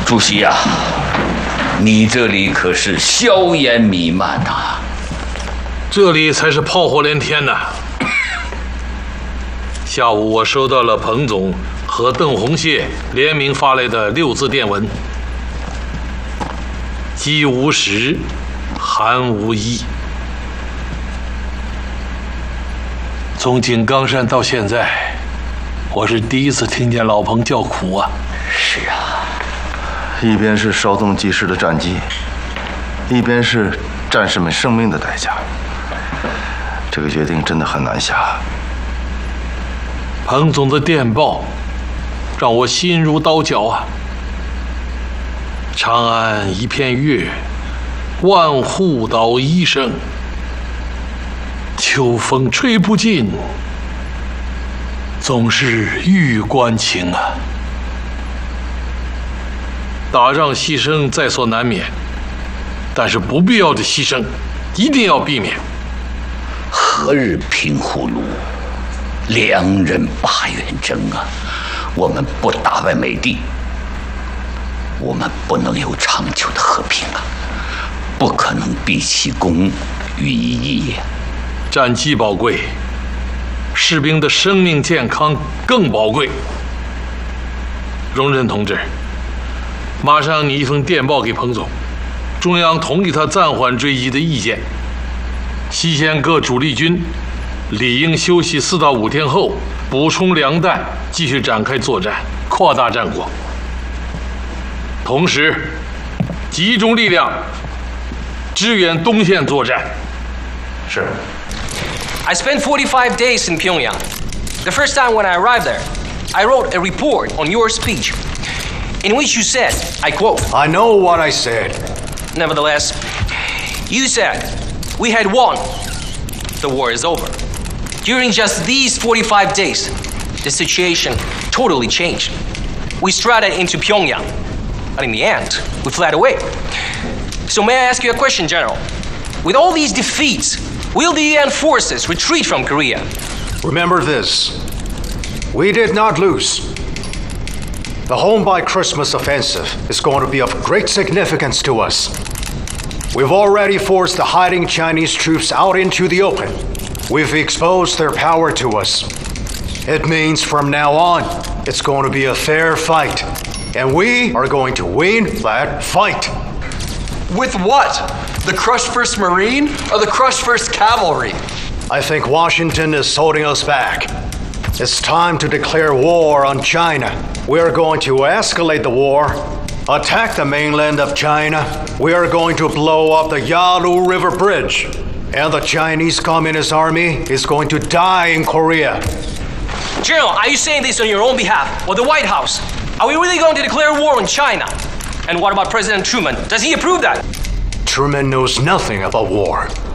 主席呀，你这里可是硝烟弥漫呐！ 这里才是炮火连天呐！下午我收到了彭总和邓洪谢联名发来的6字电文：饥无食，寒无衣。从井冈山到现在，我是第一次听见老彭叫苦啊！ 是啊， 一边是稍纵即逝的战机，一边是战士们生命的代价，这个决定真的很难下。 彭总的电报让我心如刀绞啊！长安一片月，万户捣衣声。秋风吹不尽，总是玉关情啊！打仗牺牲在所难免，但是不必要的牺牲一定要避免。 何日平胡虏，良人把远征啊！我们不打败美帝，我们不能有长久的和平啊！不可能毕其功于一役。 战机宝贵，士兵的生命健康更宝贵。荣臻同志，马上拟一封电报给彭总，中央同意他暂缓追击的意见。西线各主力军理应休息4到5天后，补充粮弹，继续展开作战，扩大战果。同时，集中力量支援东线作战。 是。 I spent 45 days in Pyongyang. The first time when I arrived there, I wrote a report on your speech, in which you said, I quote, I know what I said. Nevertheless, you said, we had won. The war is over. During just these 45 days, the situation totally changed. We strutted into Pyongyang, but in the end, we fled away. So may I ask you a question, General? With all these defeats, will the UN forces retreat from Korea? Remember this. We did not lose. The Home by Christmas offensive is going to be of great significance to us. We've already forced the hiding Chinese troops out into the open. We've exposed their power to us. It means from now on, it's going to be a fair fight. And we are going to win that fight. With what? The crushed 1st Marine or the crushed 1st Cavalry? I think Washington is holding us back. It's time to declare war on China. We are going to escalate the war, attack the mainland of China. We are going to blow up the Yalu River Bridge. And the Chinese Communist Army is going to die in Korea. General, are you saying this on your own behalf or the White House? Are we really going to declare war on China? And what about President Truman? Does he approve that? Truman knows nothing about war.